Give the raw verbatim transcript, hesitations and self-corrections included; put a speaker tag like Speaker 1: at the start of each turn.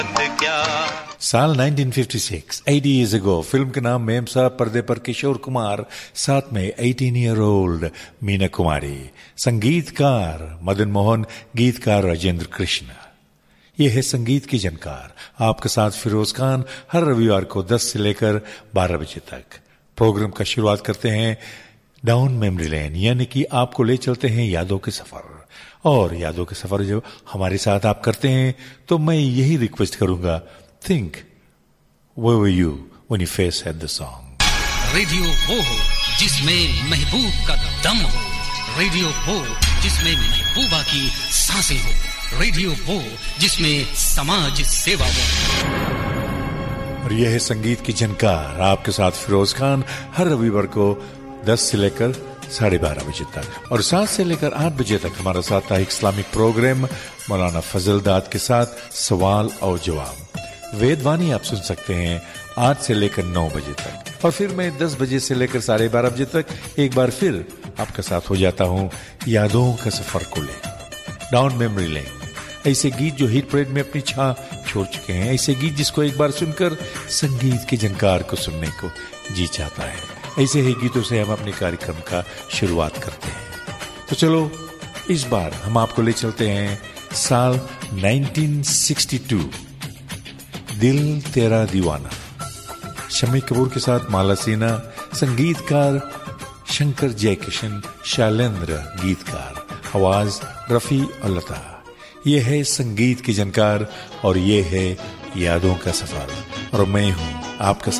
Speaker 1: साल nineteen fifty six, अस्सी years ago, film के नाम मेम साहब, पर्दे पर किशोर कुमार, साथ में अठारह ईयर ओल्ड मीना कुमारी, संगीतकार मदन मोहन, गीतकार राजेंद्र कृष्ण। ये है संगीत की जनकार, आपके साथ फिरोज खान, हर रविवार को दस से लेकर बारह बजे तक। प्रोग्राम का शुरुआत करते हैं डाउन मेमोरी लेन, यानी कि आपको ले चलते हैं यादों के सफर। और यादों के सफर जब हमारे साथ आप करते हैं तो मैं यही रिक्वेस्ट करूंगा, think where were you when you first heard the song?
Speaker 2: Radio वो हो जिसमें महबूब का दम हो, रेडियो वो जिसमें महबूबा की सांसें हो, रेडियो वो जिसमें समाज सेवा हो।
Speaker 1: और यह है संगीत की जनकार, आपके साथ फिरोज खान, हर रविवार को दस से लेकर साढ़े बारह बजे तक। और सात से लेकर आठ बजे तक हमारा साथ है इस्लामिक प्रोग्राम मौलाना फजल दाद के साथ सवाल और जवाब। वेदवानी आप सुन सकते हैं आठ से लेकर नौ बजे तक। और फिर मैं दस बजे से लेकर साढ़े बारह बजे तक एक बार फिर आपके साथ हो जाता हूं यादों का सफर को ले, डाउन मेमोरी लेन। ऐसे गीत जो हिट परेड में अपनी छां छोड़ चुके हैं, ऐसे गीत जिसको एक बार सुनकर संगीत के जनकार को सुनने को जी चाहता है। ऐसे ही गीतों से हम अपने कार्यक्रम का शुरुआत करते हैं। तो चलो इस बार हम आपको ले चलते हैं साल नाइनटीन सिक्सटी टू, दिल तेरा दीवाना, शम्मी कपूर के साथ माला सिन्हा, संगीतकार शंकर जयकिशन, शैलेंद्र गीतकार, आवाज रफी और लता। ये है संगीत की जनकार और ये है यादों का सफर, और मैं हूं आपका